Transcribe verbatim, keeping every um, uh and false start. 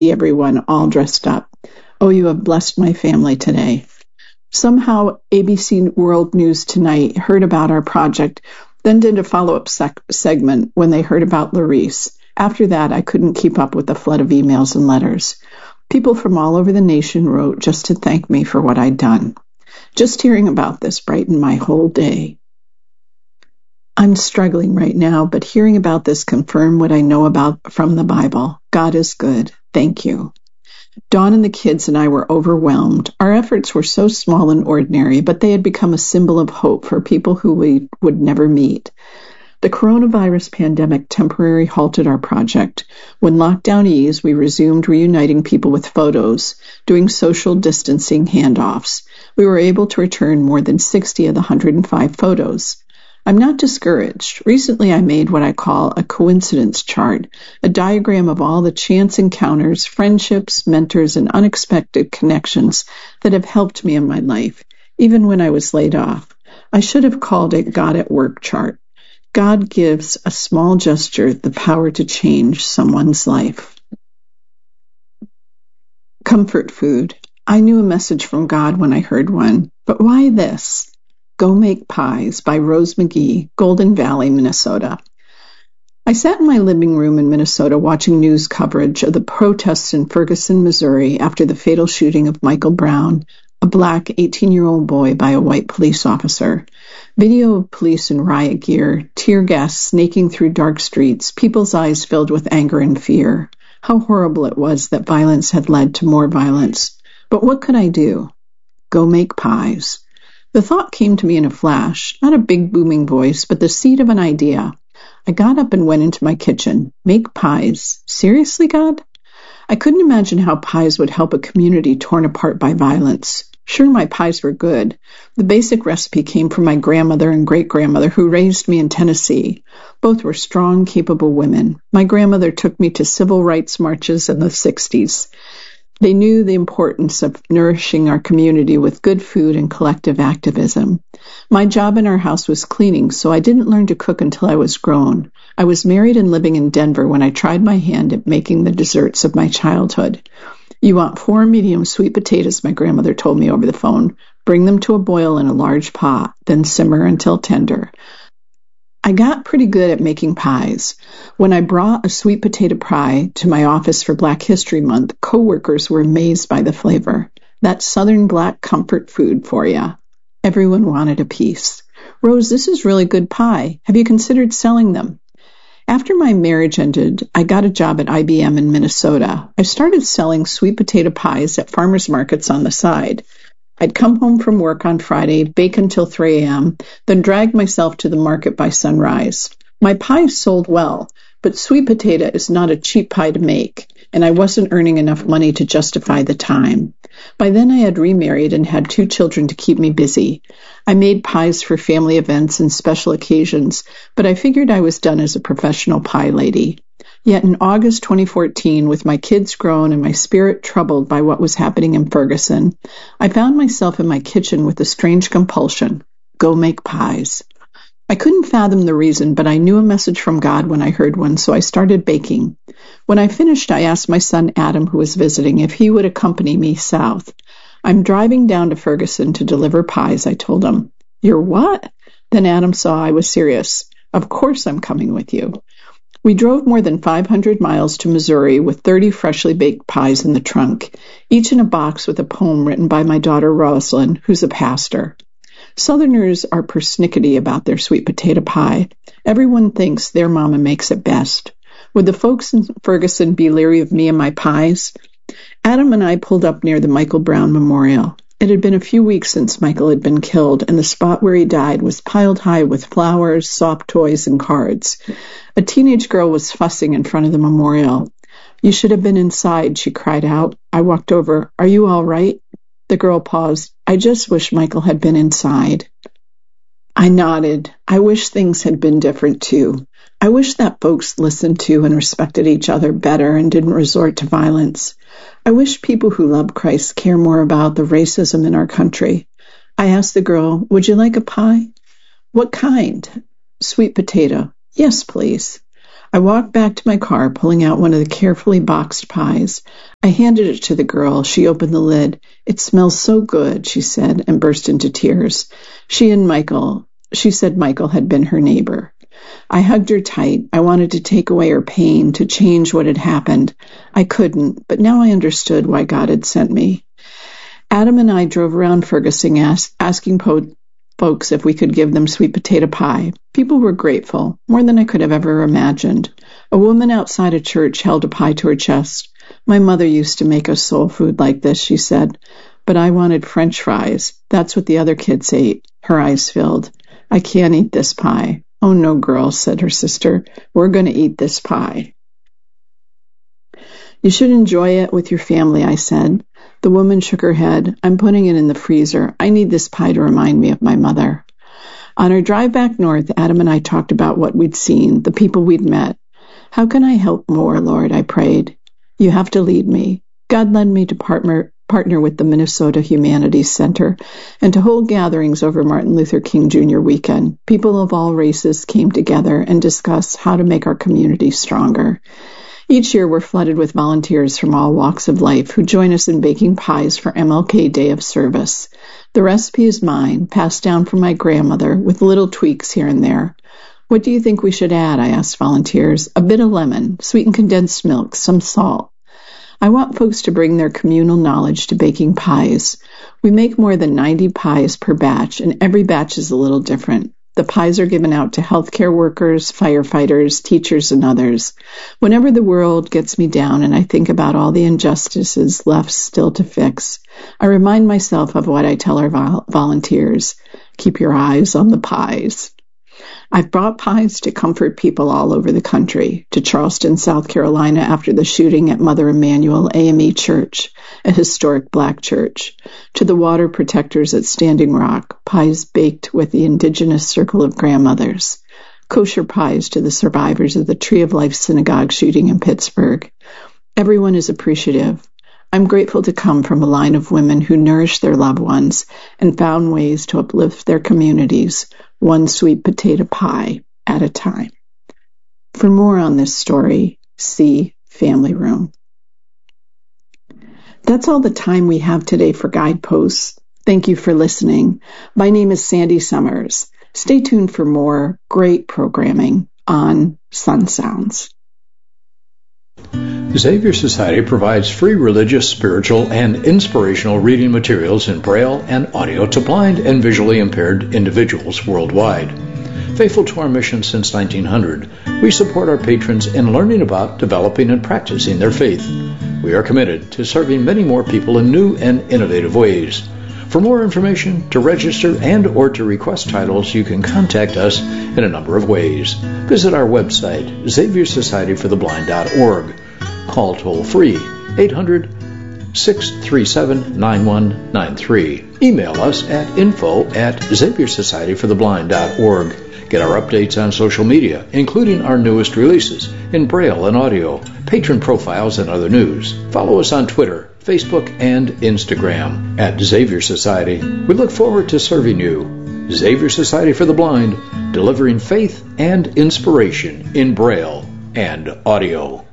see everyone all dressed up. Oh, you have blessed my family today. Somehow, A B C World News Tonight heard about our project, then did a follow-up sec- segment when they heard about Larice. After that, I couldn't keep up with the flood of emails and letters. People from all over the nation wrote just to thank me for what I'd done. Just hearing about this brightened my whole day. I'm struggling right now, but hearing about this confirmed what I know about from the Bible. God is good. Thank you. Dawn and the kids and I were overwhelmed. Our efforts were so small and ordinary, but they had become a symbol of hope for people who we would never meet. The coronavirus pandemic temporarily halted our project. When lockdown eased, we resumed reuniting people with photos, doing social distancing handoffs. We were able to return more than sixty of the one hundred five photos. I'm not discouraged. Recently, I made what I call a coincidence chart, a diagram of all the chance encounters, friendships, mentors, and unexpected connections that have helped me in my life, even when I was laid off. I should have called it God at Work chart. God gives a small gesture the power to change someone's life. Comfort food. I knew a message from God when I heard one, but why this? Go Make Pies by Rose McGee, Golden Valley, Minnesota. I sat in my living room in Minnesota watching news coverage of the protests in Ferguson, Missouri after the fatal shooting of Michael Brown, a black eighteen-year-old boy by a white police officer. Video of police in riot gear, tear gas snaking through dark streets, people's eyes filled with anger and fear. How horrible it was that violence had led to more violence. But what could I do? Go make pies. The thought came to me in a flash, not a big booming voice, but the seed of an idea. I got up and went into my kitchen. Make pies? Seriously, God? I couldn't imagine how pies would help a community torn apart by violence. Sure, my pies were good. The basic recipe came from my grandmother and great-grandmother who raised me in Tennessee. Both were strong, capable women. My grandmother took me to civil rights marches in the sixties. They knew the importance of nourishing our community with good food and collective activism. My job in our house was cleaning, so I didn't learn to cook until I was grown. I was married and living in Denver when I tried my hand at making the desserts of my childhood. You want four medium sweet potatoes, my grandmother told me over the phone. Bring them to a boil in a large pot, then simmer until tender. I got pretty good at making pies. When I brought a sweet potato pie to my office for Black History Month, coworkers were amazed by the flavor. That's Southern Black comfort food for you. Everyone wanted a piece. Rose, this is really good pie. Have you considered selling them? After my marriage ended, I got a job at I B M in Minnesota. I started selling sweet potato pies at farmers markets on the side. I'd come home from work on Friday, bake until three a.m., then drag myself to the market by sunrise. My pies sold well, but sweet potato is not a cheap pie to make, and I wasn't earning enough money to justify the time. By then I had remarried and had two children to keep me busy. I made pies for family events and special occasions, but I figured I was done as a professional pie lady. Yet in August twenty fourteen, with my kids grown and my spirit troubled by what was happening in Ferguson, I found myself in my kitchen with a strange compulsion. Go make pies. I couldn't fathom the reason, but I knew a message from God when I heard one, so I started baking. When I finished, I asked my son Adam, who was visiting, if he would accompany me south. I'm driving down to Ferguson to deliver pies, I told him. You're what? Then Adam saw I was serious. Of course I'm coming with you. We drove more than five hundred miles to Missouri with thirty freshly baked pies in the trunk, each in a box with a poem written by my daughter Rosalind, who's a pastor. Southerners are persnickety about their sweet potato pie. Everyone thinks their mama makes it best. Would the folks in Ferguson be leery of me and my pies? Adam and I pulled up near the Michael Brown Memorial. It had been a few weeks since Michael had been killed, and the spot where he died was piled high with flowers, soft toys, and cards. A teenage girl was fussing in front of the memorial. You should have been inside, she cried out. I walked over. Are you all right? The girl paused. I just wish Michael had been inside. I nodded. I wish things had been different, too. I wish that folks listened to and respected each other better and didn't resort to violence. I wish people who love Christ care more about the racism in our country. I asked the girl, would you like a pie? What kind? Sweet potato. Yes, please. I walked back to my car, pulling out one of the carefully boxed pies. I handed it to the girl. She opened the lid. "It smells so good," she said, and burst into tears. She and Michael, she said Michael had been her neighbor. I hugged her tight. I wanted to take away her pain, to change what had happened. I couldn't, but now I understood why God had sent me. Adam and I drove around Ferguson ask, asking po- folks if we could give them sweet potato pie. People were grateful, more than I could have ever imagined. A woman outside a church held a pie to her chest. "My mother used to make us soul food like this," she said, "but I wanted French fries. That's what the other kids ate." Her eyes filled. "I can't eat this pie." "Oh, no, girls," said her sister. "We're going to eat this pie." "You should enjoy it with your family," I said. The woman shook her head. "I'm putting it in the freezer. I need this pie to remind me of my mother." On our drive back north, Adam and I talked about what we'd seen, the people we'd met. "How can I help more, Lord?" I prayed. "You have to lead me." God led me to partner partner with the Minnesota Humanities Center and to hold gatherings over Martin Luther King Junior weekend. People of all races came together and discussed how to make our community stronger. Each year we're flooded with volunteers from all walks of life who join us in baking pies for M L K Day of Service. The recipe is mine, passed down from my grandmother, with little tweaks here and there. "What do you think we should add?" I asked volunteers. "A bit of lemon, sweetened condensed milk, some salt." I want folks to bring their communal knowledge to baking pies. We make more than ninety pies per batch, and every batch is a little different. The pies are given out to healthcare workers, firefighters, teachers, and others. Whenever the world gets me down and I think about all the injustices left still to fix, I remind myself of what I tell our vol- volunteers. Keep your eyes on the pies. I've brought pies to comfort people all over the country, to Charleston, South Carolina after the shooting at Mother Emanuel A M E Church, a historic black church, to the water protectors at Standing Rock, pies baked with the indigenous circle of grandmothers, kosher pies to the survivors of the Tree of Life synagogue shooting in Pittsburgh. Everyone is appreciative. I'm grateful to come from a line of women who nourished their loved ones and found ways to uplift their communities, one sweet potato pie at a time. For more on this story, see Family Room. That's all the time we have today for Guideposts. Thank you for listening. My name is Sandy Summers. Stay tuned for more great programming on Sun Sounds. Xavier Society provides free religious, spiritual, and inspirational reading materials in Braille and audio to blind and visually impaired individuals worldwide. Faithful to our mission since nineteen hundred, we support our patrons in learning about, developing, and practicing their faith. We are committed to serving many more people in new and innovative ways. For more information, to register and or to request titles, you can contact us in a number of ways. Visit our website, xavier society for the blind dot org. Call toll-free eight hundred, six three seven, nine one nine three. Email us at info at xavier society for the blind dot org. Get our updates on social media, including our newest releases in Braille and audio, patron profiles, and other news. Follow us on Twitter, Facebook, and Instagram at Xavier Society. We look forward to serving you. Xavier Society for the Blind, delivering faith and inspiration in Braille and audio.